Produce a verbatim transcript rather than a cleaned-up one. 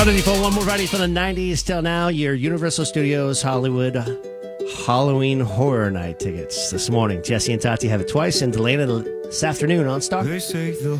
One more Friday from the nineties till now. Your Universal Studios Hollywood Halloween Horror Night tickets this morning. Jesse and Tati have it twice, and Delana this afternoon on Star. They say the